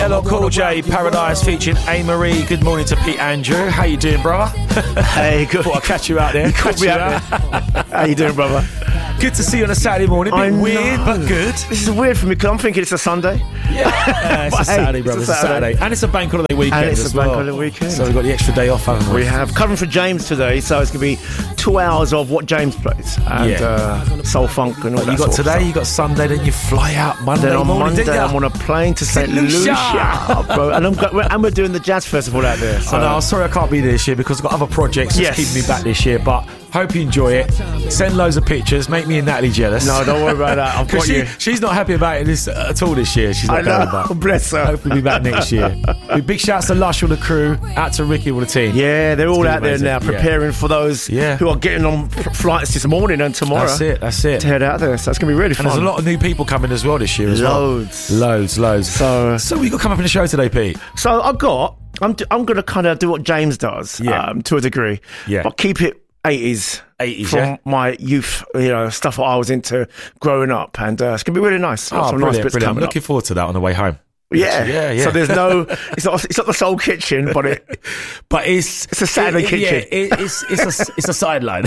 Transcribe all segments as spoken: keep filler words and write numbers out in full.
L L Cool J, Paradise featuring A. Marie. Good morning to Pete Andrew. How you doing, brother? Hey, good. Thought I'd catch you out there. You caught me out there. How you doing, brother? Good to see you on a Saturday morning. Bit weird, but good. This is weird for me because I'm thinking it's a Sunday. Yeah, uh, it's a Saturday, brother. It's a Saturday. And it's a bank holiday weekend And it's as a bank well. holiday weekend. So we've got the extra day off, haven't we? We have covering for James today, so it's going to be two hours of what James plays and Yeah. uh, soul funk and all that You got sort of today, stuff. you got Sunday, then you fly out Monday Then on morning, Monday, didn't you? I'm on a plane to Saint Saint Lucia. Lucia, bro. And, I'm go- and we're doing the jazz festival out there. So. I know, I'm sorry I can't be there this year because I've got other projects that's Yes. keeping me back this year, but hope you enjoy it. Send loads of pictures, make me and Natalie jealous. No, don't worry about that. I've got Because she, you. she's not happy about it this, uh, at all this year. She's not I going know. back. Bless her. Hopefully be back next year. Big shouts to Lush, all the crew, out to Ricky, all the team. Yeah, they're all gonna out be there amazing. now preparing for those Yeah. who are getting on p- flights this morning and tomorrow. That's it, that's it. To head out there. So it's going to be really And fun. there's a lot of new people coming as well this year as Loads. well. Loads, loads. So- so we got come up in the show today, Pete. So I've got, I'm, d- I'm going to kind of do what James does Yeah. um, to a degree. Yeah. But keep it eighties. eighties, from yeah? my youth, you know, stuff that I was into growing up. And uh, it's going to be really nice. Got Oh, some brilliant, nice bits brilliant. I'm coming looking up. forward to that on the way home. Yeah. Yeah, yeah. So there's no, it's not, it's not the Soul Kitchen, but it, But it's It's a Saturday it- kitchen. Yeah, it, it's it's a it's a sideline.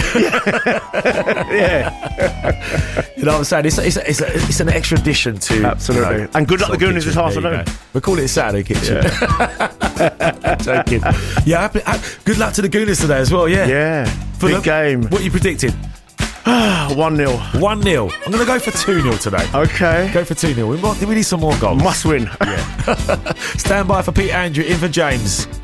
yeah. You know what I'm saying? It's it's it's, a, it's an extra addition to Absolutely. you know, And good luck Soul the Goonies this Kitchen. There you afternoon. go. We call it Saturday Kitchen. Joking. Yeah. Happy, happy, good luck to the Goonies today as well. Yeah. Yeah. For Big the- game. What you predicted? one nil. One nil. I'm going to go for two nil today. Okay. Go for two nil. We, want- we need some more goals. Must win. Stand by for Pete Andrew, in for James.